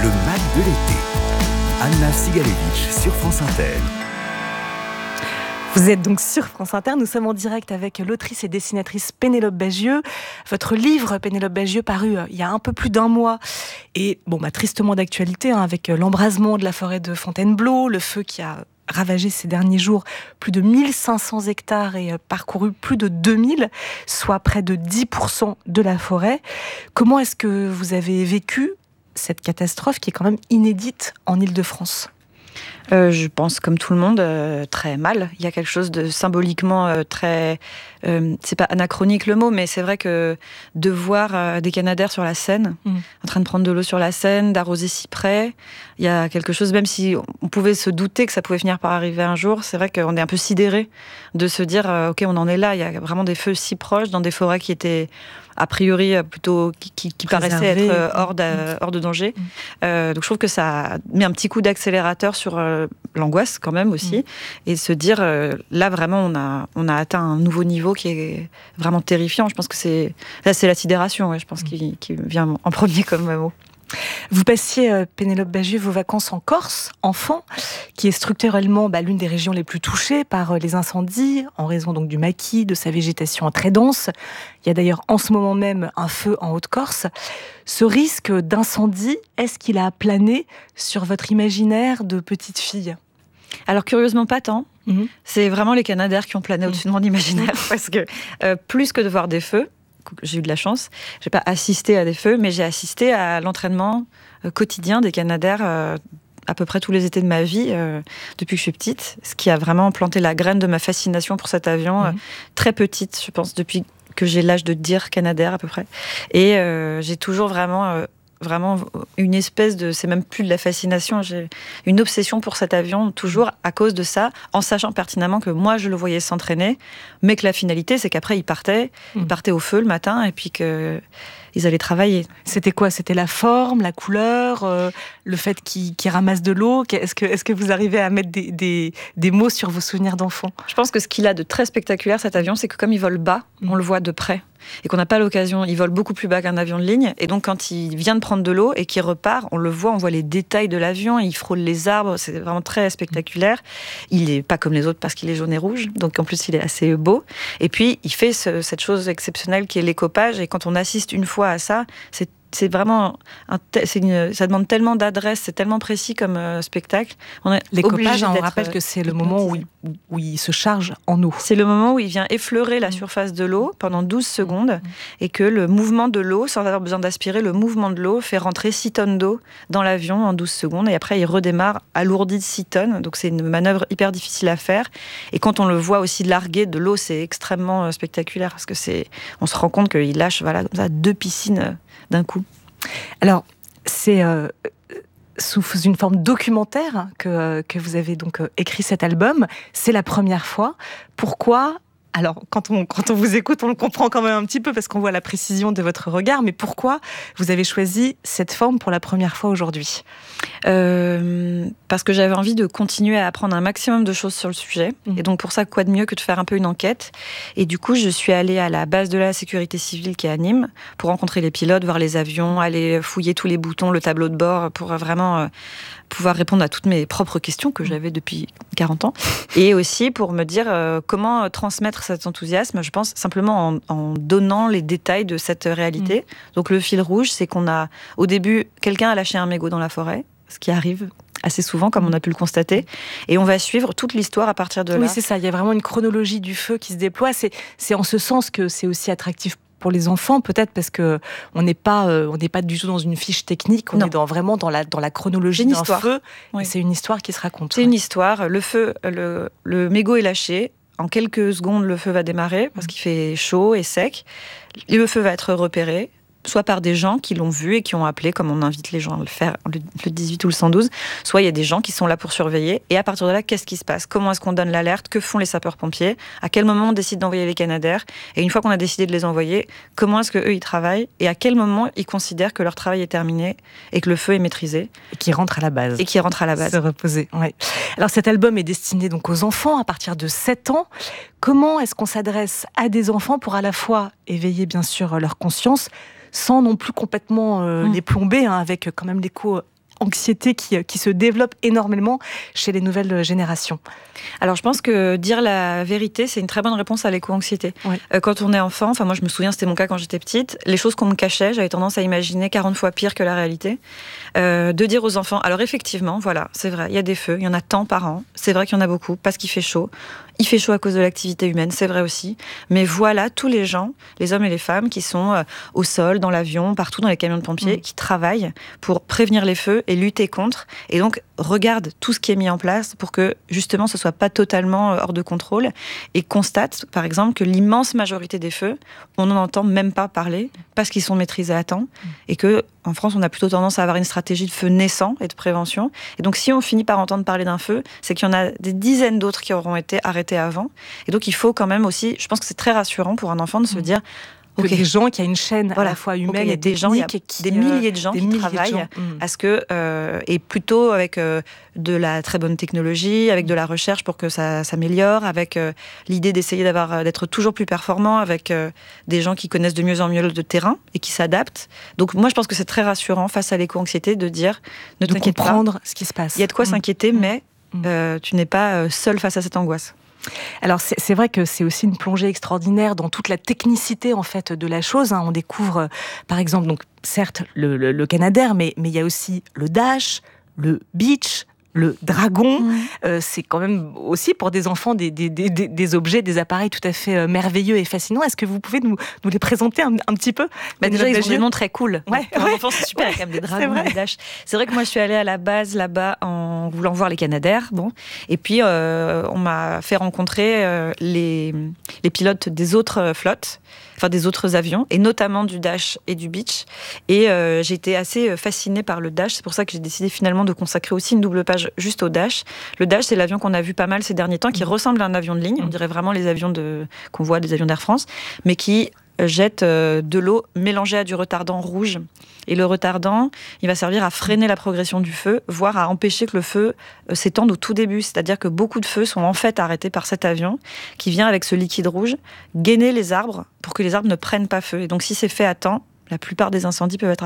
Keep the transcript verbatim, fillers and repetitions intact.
Le Mac de l'été. Anna Sigalevitch sur France Inter. Vous êtes donc sur France Inter, nous sommes en direct avec l'autrice et dessinatrice Pénélope Bagieux. Votre livre, Pénélope Bagieux, paru euh, il y a un peu plus d'un mois, et bon, bah, tristement d'actualité, hein, avec euh, l'embrasement de la forêt de Fontainebleau, le feu qui a ravagé ces derniers jours plus de mille cinq cents hectares et euh, parcouru plus de deux mille, soit près de dix pour cent de la forêt. Comment est-ce que vous avez vécu cette catastrophe qui est quand même inédite en Île-de-France ? Euh, je pense, comme tout le monde, euh, très mal. Il y a quelque chose de symboliquement euh, très... Euh, c'est pas anachronique le mot, mais c'est vrai que de voir euh, des Canadaires sur la Seine, mmh. en train de prendre de l'eau sur la Seine, d'arroser si près, il y a quelque chose, même si on pouvait se douter que ça pouvait finir par arriver un jour, c'est vrai qu'on est un peu sidéré de se dire, euh, ok, on en est là, il y a vraiment des feux si proches, dans des forêts qui étaient... a priori plutôt qui, qui, qui paraissait être hors de, hors de danger. Mmh. Euh, donc je trouve que ça met un petit coup d'accélérateur sur euh, l'angoisse quand même aussi, mmh. et se dire euh, là vraiment on a on a atteint un nouveau niveau qui est vraiment terrifiant. Je pense que c'est là c'est la sidération, ouais, je pense mmh. qui, qui vient en premier comme mot. Vous passiez, euh, Pénélope Bagieux, vos vacances en Corse, enfant, qui est structurellement bah, l'une des régions les plus touchées par euh, les incendies, en raison donc du maquis, de sa végétation très dense. Il y a d'ailleurs en ce moment même un feu en Haute-Corse. Ce risque d'incendie, est-ce qu'il a plané sur votre imaginaire de petite fille ? Alors curieusement pas tant. Mmh. C'est vraiment les Canadaires qui ont plané mmh. au-dessus de mon imaginaire, parce que euh, plus que de voir des feux, j'ai eu de la chance, j'ai pas assisté à des feux, mais j'ai assisté à l'entraînement quotidien des Canadaires euh, à peu près tous les étés de ma vie, euh, depuis que je suis petite, ce qui a vraiment planté la graine de ma fascination pour cet avion, mmh. euh, très petite, je pense, depuis que j'ai l'âge de dire Canadair à peu près. Et euh, j'ai toujours vraiment... Euh, vraiment une espèce de... C'est même plus de la fascination, j'ai une obsession pour cet avion, toujours à cause de ça, en sachant pertinemment que moi, je le voyais s'entraîner, mais que la finalité, c'est qu'après, il partait, mmh. il partait au feu le matin, et puis que... ils allaient travailler. C'était quoi ? C'était la forme, la couleur, euh, le fait qu'ils qu'ils ramassent de l'eau ? Est-ce que, est-ce que vous arrivez à mettre des, des, des mots sur vos souvenirs d'enfant ? Je pense que ce qu'il a de très spectaculaire, cet avion, c'est que comme il vole bas, mmh. on le voit de près. Et qu'on n'a pas l'occasion, il vole beaucoup plus bas qu'un avion de ligne. Et donc, quand il vient de prendre de l'eau et qu'il repart, on le voit, on voit les détails de l'avion, il frôle les arbres, c'est vraiment très spectaculaire. Il n'est pas comme les autres parce qu'il est jaune et rouge, donc en plus, il est assez beau. Et puis, il fait ce, cette chose exceptionnelle qui est l'écopage. Et quand on assiste une fois à ça, c'est c'est vraiment un te- c'est une, ça demande tellement d'adresse, c'est tellement précis comme euh, spectacle. On est l'écopage, on rappelle que c'est le moment où il, où il se charge en eau. C'est le moment où il vient effleurer la mmh. surface de l'eau pendant douze secondes, mmh. et que le mouvement de l'eau, sans avoir besoin d'aspirer, le mouvement de l'eau fait rentrer six tonnes d'eau dans l'avion en douze secondes, et après il redémarre alourdi de six tonnes, donc c'est une manœuvre hyper difficile à faire. Et quand on le voit aussi larguer de l'eau, c'est extrêmement spectaculaire, parce que c'est, on se rend compte qu'il lâche voilà, comme ça, deux piscines d'un coup. Alors, c'est euh, sous une forme documentaire que, que vous avez donc écrit cet album. C'est la première fois. Pourquoi ? Alors, quand on, quand on vous écoute, on le comprend quand même un petit peu parce qu'on voit la précision de votre regard. Mais pourquoi vous avez choisi cette forme pour la première fois aujourd'hui ? euh, Parce que j'avais envie de continuer à apprendre un maximum de choses sur le sujet. Mmh. Et donc, pour ça, quoi de mieux que de faire un peu une enquête ? Et du coup, je suis allée à la base de la sécurité civile qui est à Nîmes pour rencontrer les pilotes, voir les avions, aller fouiller tous les boutons, le tableau de bord, pour vraiment... Euh, pouvoir répondre à toutes mes propres questions que j'avais depuis quarante ans, et aussi pour me dire euh, comment transmettre cet enthousiasme, je pense, simplement en, en donnant les détails de cette réalité. Mmh. Donc le fil rouge, c'est qu'on a, au début, quelqu'un a lâché un mégot dans la forêt, ce qui arrive assez souvent, comme on a pu le constater, et on va suivre toute l'histoire à partir de là. Oui, c'est ça, il y a vraiment une chronologie du feu qui se déploie, c'est, c'est en ce sens que c'est aussi attractif pour les enfants, peut-être parce que on n'est pas, euh, on n'est pas du tout dans une fiche technique, on non. est dans, vraiment dans la, dans la chronologie d'un histoire. feu. Oui. C'est une histoire qui se raconte. C'est ouais. une histoire. Le feu, le, le mégot est lâché. En quelques secondes, le feu va démarrer parce qu'il fait chaud et sec. Et le feu va être repéré, soit par des gens qui l'ont vu et qui ont appelé, comme on invite les gens à le faire, le, le dix-huit ou le cent douze, soit il y a des gens qui sont là pour surveiller, et à partir de là, qu'est-ce qui se passe ? Comment est-ce qu'on donne l'alerte ? Que font les sapeurs-pompiers ? À quel moment on décide d'envoyer les Canadaires ? Et une fois qu'on a décidé de les envoyer, comment est-ce qu'eux, ils travaillent ? Et à quel moment ils considèrent que leur travail est terminé et que le feu est maîtrisé ? Et qui rentrent à la base. Et qui rentrent à la base. Se reposer, ouais. Alors cet album est destiné donc aux enfants à partir de sept ans. Comment est-ce qu'on s'adresse à des enfants pour à la fois éveiller bien sûr leur conscience, sans non plus complètement euh, mmh. les plomber, hein, avec quand même l'écho anxiété qui, qui se développe énormément chez les nouvelles générations? Alors, je pense que dire la vérité, c'est une très bonne réponse à l'éco-anxiété. Oui. Euh, quand on est enfant, enfin moi je me souviens, c'était mon cas quand j'étais petite, les choses qu'on me cachait, j'avais tendance à imaginer quarante fois pire que la réalité. Euh, de dire aux enfants, alors effectivement, voilà, c'est vrai, il y a des feux, il y en a tant par an, c'est vrai qu'il y en a beaucoup, parce qu'il fait chaud. Il fait chaud à cause de l'activité humaine, c'est vrai aussi. Mais voilà tous les gens, les hommes et les femmes, qui sont euh, au sol, dans l'avion, partout dans les camions de pompiers, mmh. qui travaillent pour prévenir les feux et lutter contre. Et donc, regarde tout ce qui est mis en place pour que, justement, ce soit pas totalement hors de contrôle. Et constate, par exemple, que l'immense majorité des feux, on n'en entend même pas parler parce qu'ils sont maîtrisés à temps. Mmh. Et que, en France, on a plutôt tendance à avoir une stratégie de feu naissant et de prévention. Et donc, si on finit par entendre parler d'un feu, c'est qu'il y en a des dizaines d'autres qui auront été arrêtés avant. Et donc, il faut quand même aussi, je pense que c'est très rassurant pour un enfant de se dire que okay. des gens, qu'il y a une chaîne voilà. à la fois humaine okay, et des gens, il y a qui, des milliers de gens qui milliers travaillent gens. à ce que, euh, et plutôt avec euh, de la très bonne technologie, avec de la recherche pour que ça s'améliore, avec euh, l'idée d'essayer d'avoir, d'être toujours plus performant, avec euh, des gens qui connaissent de mieux en mieux le terrain et qui s'adaptent. Donc moi, je pense que c'est très rassurant face à l'éco-anxiété de dire, ne de t'inquiète pas, comprendre ce qui se passe. Il y a de quoi mmh. s'inquiéter, mmh. mais euh, tu n'es pas seul face à cette angoisse. Alors c'est, c'est vrai que c'est aussi une plongée extraordinaire dans toute la technicité en fait de la chose. Hein. On découvre euh, par exemple donc certes le, le, le Canadair, mais mais il y a aussi le Dash, le Beach, le Dragon. Mmh. Euh, c'est quand même aussi pour des enfants des, des, des, des objets, des appareils tout à fait euh, merveilleux et fascinants. Est-ce que vous pouvez nous, nous les présenter un, un petit peu? Bah déjà, ils ont des noms très cool. Ouais, pour ouais. un enfant, c'est super. Il y a quand même des dragons, des Dash. C'est vrai que moi, je suis allée à la base là-bas en voulant voir les Canadair. Bon. Et puis, euh, on m'a fait rencontrer euh, les, les pilotes des autres flottes, enfin des autres avions, et notamment du Dash et du Beach. Et euh, j'ai été assez fascinée par le Dash. C'est pour ça que j'ai décidé finalement de consacrer aussi une double page juste au Dash. Le Dash, c'est l'avion qu'on a vu pas mal ces derniers temps, qui ressemble à un avion de ligne. On dirait vraiment les avions de, qu'on voit, des avions d'Air France, mais qui jette de l'eau mélangée à du retardant rouge. Et le retardant, il va servir à freiner la progression du feu, voire à empêcher que le feu s'étende au tout début. C'est-à-dire que beaucoup de feux sont en fait arrêtés par cet avion qui vient avec ce liquide rouge gainer les arbres pour que les arbres ne prennent pas feu. Et donc si c'est fait à temps, la plupart des incendies peuvent être